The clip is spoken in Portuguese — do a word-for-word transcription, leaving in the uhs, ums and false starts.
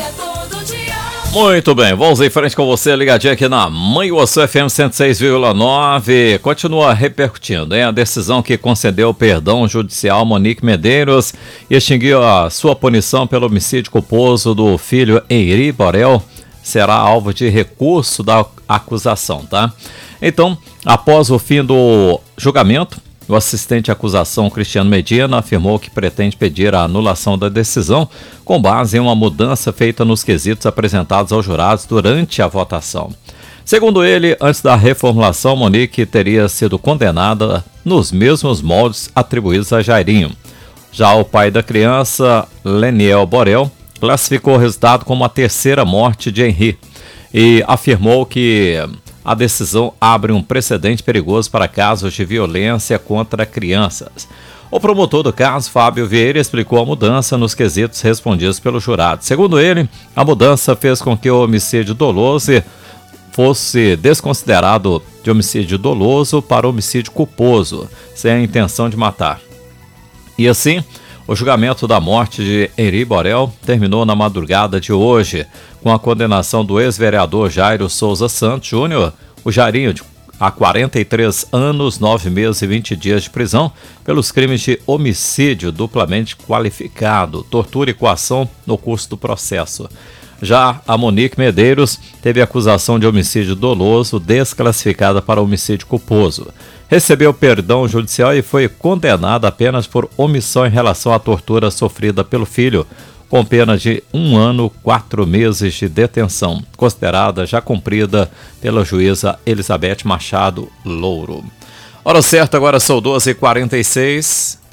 Muito bem, vamos em frente com você, ligadinho aqui na Manhuaçu F M cento e seis vírgula nove. Continua repercutindo, hein? A decisão que concedeu perdão judicial a Monique Medeiros e extinguiu a sua punição pelo homicídio culposo do filho Henri Borel será alvo de recurso da acusação, tá? Então, após o fim do julgamento, o assistente à acusação Cristiano Medina afirmou que pretende pedir a anulação da decisão com base em uma mudança feita nos quesitos apresentados aos jurados durante a votação. Segundo ele, antes da reformulação, Monique teria sido condenada nos mesmos moldes atribuídos a Jairinho. Já o pai da criança, Leniel Borel, classificou o resultado como a terceira morte de Henri e afirmou que a decisão abre um precedente perigoso para casos de violência contra crianças. O promotor do caso, Fábio Vieira, explicou a mudança nos quesitos respondidos pelo jurado. Segundo ele, a mudança fez com que o homicídio doloso fosse desconsiderado de homicídio doloso para homicídio culposo, sem a intenção de matar. E assim, o julgamento da morte de Henri Borel terminou na madrugada de hoje, com a condenação do ex-vereador Jairo Souza Santos Júnior, o Jairinho, a quarenta e três anos, nove meses e vinte dias de prisão, pelos crimes de homicídio duplamente qualificado, tortura e coação no curso do processo. Já a Monique Medeiros teve acusação de homicídio doloso desclassificada para homicídio culposo. Recebeu perdão judicial e foi condenada apenas por omissão em relação à tortura sofrida pelo filho, com pena de um ano, quatro meses de detenção, considerada já cumprida pela juíza Elizabeth Machado Louro. Hora certa, agora são doze e quarenta e seis.